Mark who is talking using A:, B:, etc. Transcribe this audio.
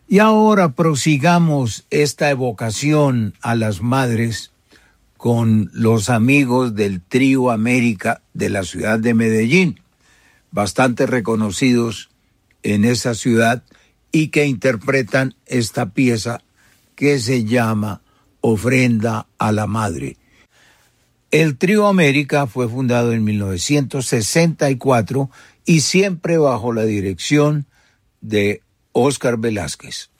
A: Y ahora prosigamos esta evocación a las madres con los amigos del Trío América de la ciudad de Medellín, bastante reconocidos en esa ciudad y que interpretan esta pieza que se llama Ofrenda a la Madre. El Trío América fue fundado en 1964 y siempre bajo la dirección de Óscar Velázquez.